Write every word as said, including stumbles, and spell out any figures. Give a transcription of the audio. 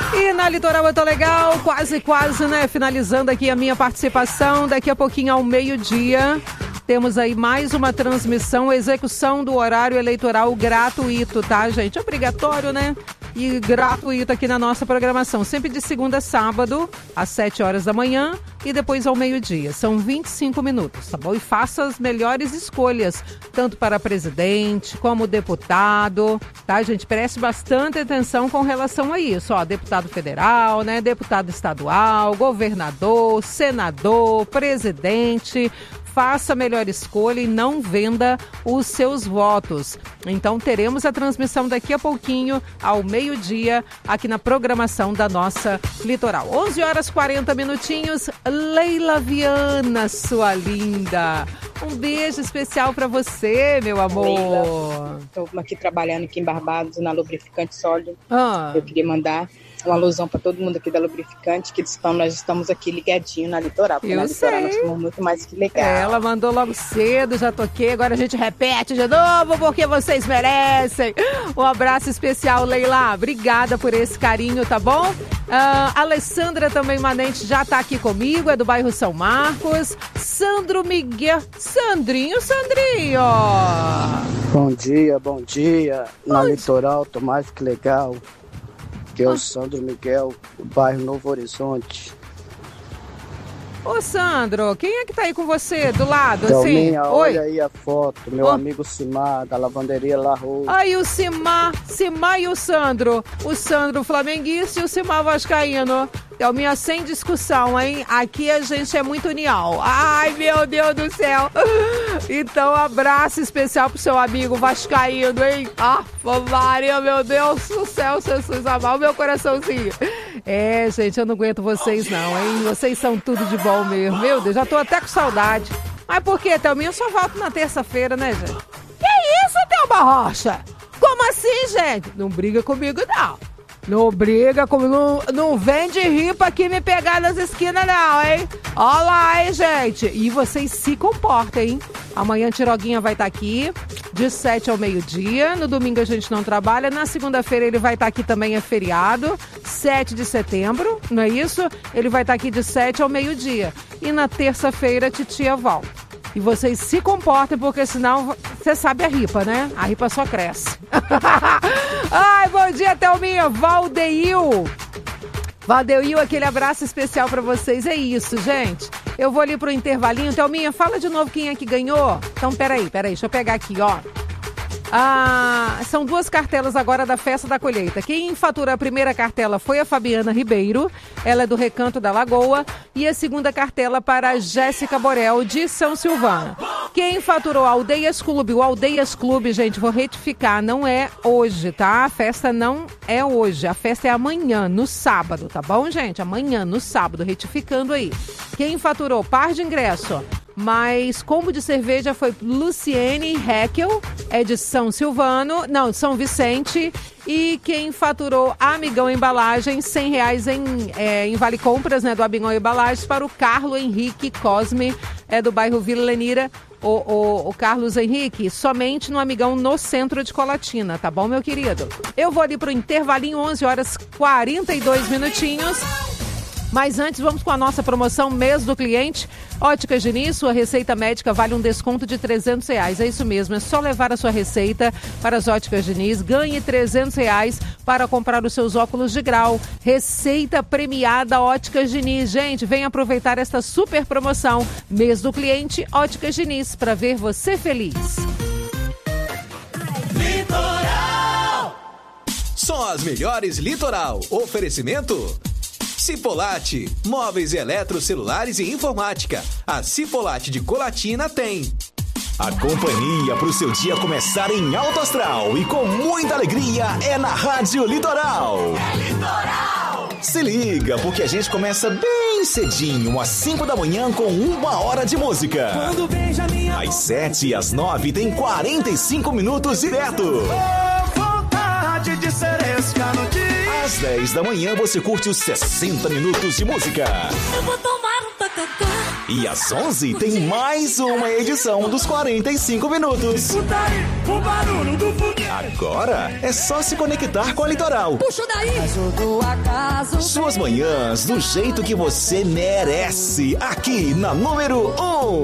E na Litoral eu tô legal, quase, quase, né? Finalizando aqui a minha participação. Daqui a pouquinho ao meio-dia, temos aí mais uma transmissão, execução do horário eleitoral gratuito, tá, gente? Obrigatório, né? E gratuito aqui na nossa programação, sempre de segunda a sábado, às sete horas da manhã e depois ao meio-dia. São vinte e cinco minutos, tá bom? E faça as melhores escolhas, tanto para presidente como deputado, tá, gente? Preste bastante atenção com relação a isso, ó, deputado federal, né? Deputado estadual, governador, senador, presidente. Faça a melhor escolha e não venda os seus votos. Então teremos a transmissão daqui a pouquinho, ao meio-dia, aqui na programação da nossa Litoral. onze horas e quarenta minutinhos. Leila Viana, sua linda. Um beijo especial para você, meu amor. Estou aqui trabalhando aqui em Barbados, na Lubrificante Sólido. Ah. Eu queria mandar uma alusão para todo mundo aqui da Lubrificante, que estão, nós estamos aqui ligadinho na Litoral. Eu na sei. Litoral nós somos muito mais que legal. Ela mandou logo cedo, já toquei, agora a gente repete de novo, porque vocês merecem. Um abraço especial, Leila. Obrigada por esse carinho, tá bom? Uh, Alessandra também Manente já tá aqui comigo, é do bairro São Marcos. Sandro Miguel. Sandrinho, Sandrinho! Bom dia, bom dia. Na Onde? Litoral, tô mais que legal. Que é o Sandro Miguel, do bairro Novo Horizonte. Ô, Sandro, quem é que tá aí com você, do lado, assim? Thelminha, Oi? olha aí a foto, meu Ô. amigo Simar, da lavanderia La Rose. Aí o Simar, Simar e o Sandro. O Sandro flamenguista e o Simar vascaíno. Thelminha, sem discussão, hein? Aqui a gente é muito união. Ai, meu Deus do céu. Então, abraço especial pro seu amigo vascaíno, hein? Ah, Maria, meu Deus do céu, Jesus amar o meu coraçãozinho. É, gente, eu não aguento vocês não, hein? Vocês são tudo de bom mesmo. Meu Deus, já tô até com saudade. Mas por quê, Thelminha? Eu só volto na terça-feira, né, gente? Que isso, Thelma Rocha? Como assim, gente? Não briga comigo, não. Não briga comigo, não, não vem de ripa aqui me pegar nas esquinas não, hein? Ó lá, hein, gente? E vocês se comportem, hein? Amanhã Tiroguinha vai estar aqui, de sete ao meio-dia. No domingo a gente não trabalha. Na segunda-feira ele vai estar aqui também, é feriado, sete de setembro, não é isso? Ele vai estar aqui de sete ao meio-dia. E na terça-feira a titia volta. E vocês se comportem, porque senão você sabe a ripa, né? A ripa só cresce. Ai, bom dia, Thelminha. Valdeil. Valdeil, aquele abraço especial pra vocês. É isso, gente. Eu vou ali pro intervalinho. Thelminha, fala de novo quem é que ganhou. Então, peraí, peraí. Deixa eu pegar aqui, ó. Ah, são duas cartelas agora da Festa da Colheita. Quem faturou a primeira cartela foi a Fabiana Ribeiro, ela é do Recanto da Lagoa, e a segunda cartela para a Jéssica Borel, de São Silvano. Quem faturou a Aldeias Clube, o Aldeias Clube, gente, vou retificar, não é hoje, tá? A festa não é hoje, a festa é amanhã, no sábado, tá bom, gente? Amanhã, no sábado, retificando aí. Quem faturou par de ingresso, mas combo de cerveja foi Luciene Heckel, é de São Silvano, não, São Vicente. E quem faturou Amigão Embalagens, cem reais em, é, em Vale Compras, né, do Amigão Embalagens, para o Carlos Henrique Cosme, é do bairro Vila Lenira. O, o, o Carlos Henrique, somente no Amigão, no centro de Colatina, tá bom, meu querido? Eu vou ali pro intervalinho, onze horas e quarenta e dois minutinhos. Mas antes, vamos com a nossa promoção Mês do Cliente. Óticas Diniz, sua receita médica vale um desconto de trezentos reais. É isso mesmo, é só levar a sua receita para as Óticas Diniz. Ganhe trezentos reais para comprar os seus óculos de grau. Receita premiada Óticas Diniz. Gente, vem aproveitar esta super promoção. Mês do Cliente, Óticas Diniz, para ver você feliz. Litoral! Só as melhores Litoral. Oferecimento... Cipolate, móveis e eletrocelulares e informática. A Cipolate de Colatina tem. A companhia para o seu dia começar em alto astral e com muita alegria é na Rádio Litoral. É Litoral! Se liga, porque a gente começa bem cedinho, às cinco da manhã, com uma hora de música. Quando veja minha... Às sete e às nove tem quarenta e cinco minutos direto. Oh, vontade de ser escanote. Às dez da manhã você curte os sessenta minutos de música. Eu vou tomar um tacacá. E às onze tem mais uma edição dos quarenta e cinco minutos. Escuta aí, o barulho do foguete. Agora é só se conectar com a Litoral. Puxa daí. Mas eu dou a casa. Suas manhãs do jeito que você merece, aqui na número um.